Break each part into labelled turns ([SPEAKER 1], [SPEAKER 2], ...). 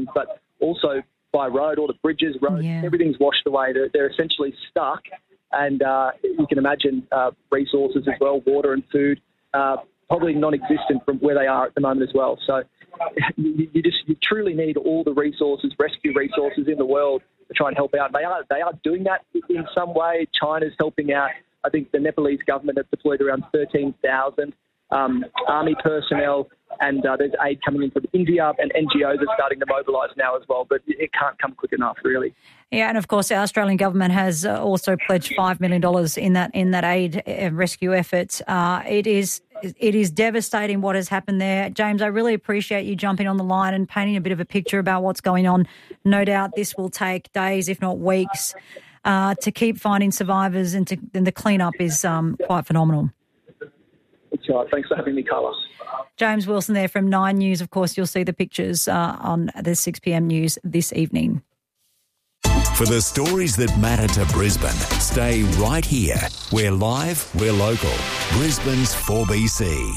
[SPEAKER 1] but also by road, all the bridges, roads, everything's washed away. They're essentially stuck. And you can imagine resources as well, water and food, probably non-existent from where they are at the moment as well. So you truly need all the resources, rescue resources in the world to try and help out. They are doing that in some way. China's helping out. I think the Nepalese government have deployed around 13,000 army personnel, and there's aid coming in from India, and NGOs are starting to mobilise now as well, but it can't come quick enough, really.
[SPEAKER 2] Yeah, and of course our Australian government has also pledged $5 million in that aid rescue effort. It is devastating what has happened there. James, I really appreciate you jumping on the line and painting a bit of a picture about what's going on. No doubt this will take days, if not weeks, to keep finding survivors, and the clean-up is quite phenomenal.
[SPEAKER 1] That's right. Thanks for having me, Carla.
[SPEAKER 2] James Wilson there from 9 News. Of course, you'll see the pictures on the 6 p.m. news this evening.
[SPEAKER 3] For the stories that matter to Brisbane, stay right here. We're live, we're local. Brisbane's 4BC.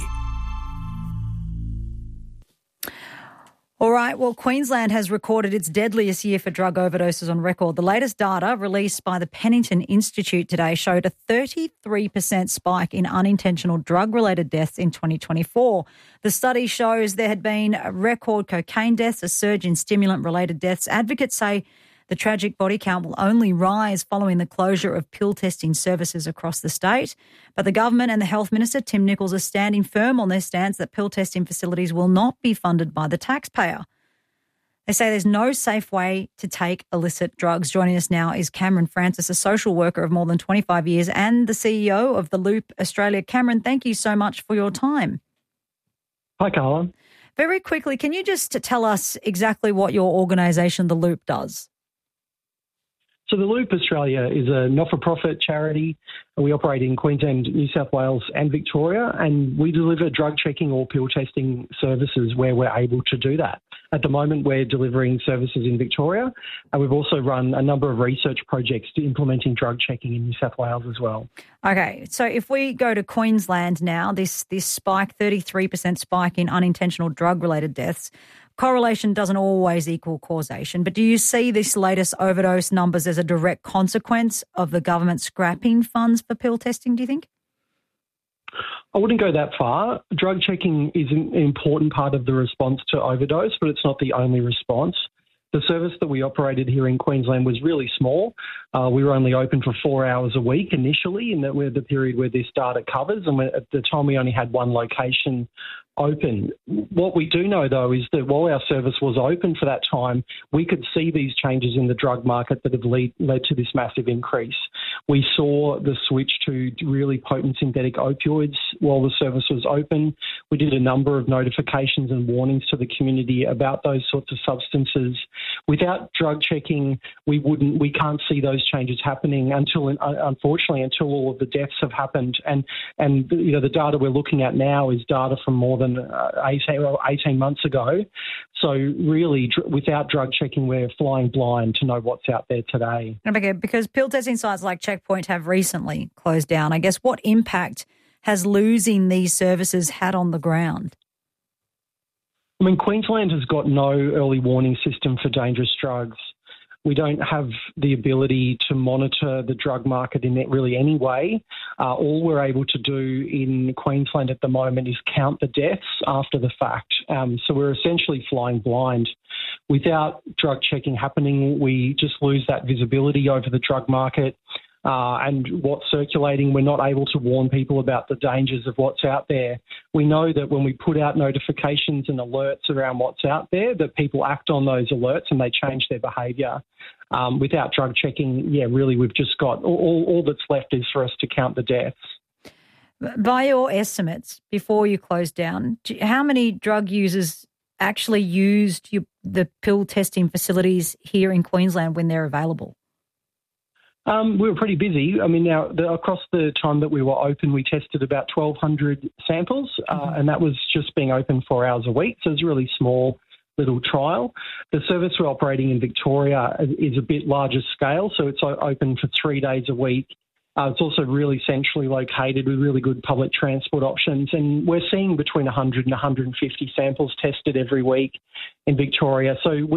[SPEAKER 2] All right, well, Queensland has recorded its deadliest year for drug overdoses on record. The latest data released by the Pennington Institute today showed a 33% spike in unintentional drug-related deaths in 2024. The study shows there had been record cocaine deaths, a surge in stimulant-related deaths. Advocates say the tragic body count will only rise following the closure of pill testing services across the state. But the government and the Health Minister, Tim Nicholls, are standing firm on their stance that pill testing facilities will not be funded by the taxpayer. They say there's no safe way to take illicit drugs. Joining us now is Cameron Francis, a social worker of more than 25 years and the CEO of The Loop Australia. Cameron, thank you so much for your time.
[SPEAKER 4] Hi, Carla.
[SPEAKER 2] Very quickly, can you just tell us exactly what your organisation, The Loop, does?
[SPEAKER 4] So The Loop Australia is a not-for-profit charity. We operate in Queensland, New South Wales and Victoria, and we deliver drug checking or pill testing services where we're able to do that. At the moment, we're delivering services in Victoria, and we've also run a number of research projects to implementing drug checking in New South Wales as well.
[SPEAKER 2] Okay, so if we go to Queensland now, this spike, 33% spike in unintentional drug-related deaths, correlation doesn't always equal causation, but do you see this latest overdose numbers as a direct consequence of the government scrapping funds for pill testing, do you think?
[SPEAKER 4] I wouldn't go that far. Drug checking is an important part of the response to overdose, but it's not the only response. The service that we operated here in Queensland was really small. We were only open for 4 hours a week initially, in that we're the period where this data covers, and at the time we only had one location open. What we do know, though, is that while our service was open for that time, we could see these changes in the drug market that have led to this massive increase. We saw the switch to really potent synthetic opioids while the service was open. We did a number of notifications and warnings to the community about those sorts of substances. Without drug checking, we can't see those changes happening unfortunately, until all of the deaths have happened. And you know, the data we're looking at now is data from more than 18 months ago. So really, without drug checking, we're flying blind to know what's out there today.
[SPEAKER 2] Okay, because pill testing sites like Checkpoint have recently closed down. I guess what impact has losing these services had on the ground?
[SPEAKER 4] I mean, Queensland has got no early warning system for dangerous drugs. We don't have the ability to monitor the drug market in really any way. All we're able to do in Queensland at the moment is count the deaths after the fact. So we're essentially flying blind. Without drug checking happening, we just lose that visibility over the drug market. And what's circulating, we're not able to warn people about the dangers of what's out there. We know that when we put out notifications and alerts around what's out there, that people act on those alerts and they change their behaviour. Without drug checking, really we've just got all that's left is for us to count the deaths.
[SPEAKER 2] By your estimates, before you closed down, how many drug users actually used the pill testing facilities here in Queensland when they're available?
[SPEAKER 4] We were pretty busy. I mean, now across the time that we were open, we tested about 1,200 samples, and that was just being open 4 hours a week. So it's a really small little trial. The service we're operating in Victoria is a bit larger scale, so it's open for 3 days a week. It's also really centrally located with really good public transport options, and we're seeing between 100 and 150 samples tested every week in Victoria. So